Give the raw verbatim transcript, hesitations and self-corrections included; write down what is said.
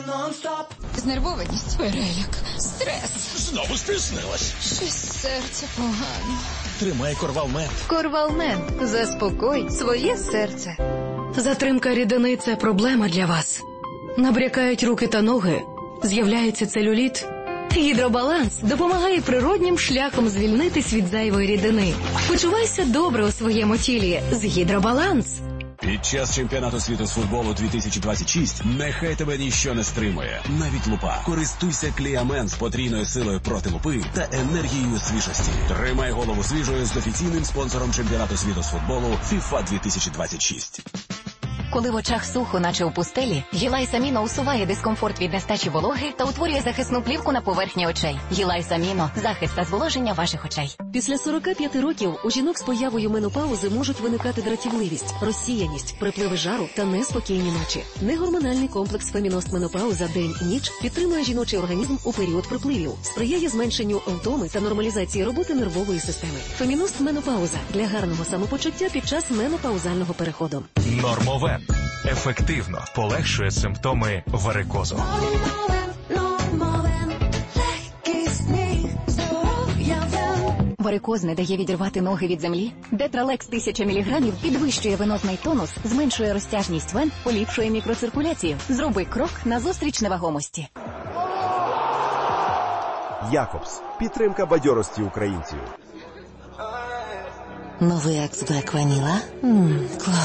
Знервованість, переляк, стрес. Знову стиснилась. Щось серце погано. Тримай Корвалмент. Корвалмент. Заспокой своє серце. Затримка рідини – це проблема для вас. Набрякають руки та ноги, з'являється целюліт. Гідробаланс допомагає природнім шляхом звільнитись від зайвої рідини. Почувайся добре у своєму тілі з Гідробаланс. Під час чемпіонату світу з футболу дві тисячі двадцять шість нехай тебе ніщо не стримує. Навіть лупа. Користуйся Кліамен з потрійною силою проти лупи та енергією свіжості. Тримай голову свіжою з офіційним спонсором чемпіонату світу з футболу фіфа дві тисячі двадцять шість. Коли в очах сухо, наче у пустелі, Гілайс Аміно усуває дискомфорт від нестачі вологи та утворює захисну плівку на поверхні очей. Гілайс Аміно – захист та зволоження ваших очей. Після сорока п'яти років у жінок з появою менопаузи можуть виникати дратівливість, розсіяність, припливи жару та неспокійні ночі. Негормональний комплекс Феміност Менопауза день-ніч підтримує жіночий організм у період припливів, сприяє зменшенню втоми та нормалізації роботи нервової системи. Феміност Менопауза – для гарного самопочуття під час менопаузального переходу. Нормовен ефективно полегшує симптоми варикозу. Варикоз не дає відірвати ноги від землі? Детралекс тисяча міліграмів підвищує венозний тонус, зменшує розтяжність вен, поліпшує мікроциркуляцію. Зроби крок назустріч невагомості. Якобс. Підтримка бадьорості українців. Новий Акс Блек Ваніла? Ммм, клас.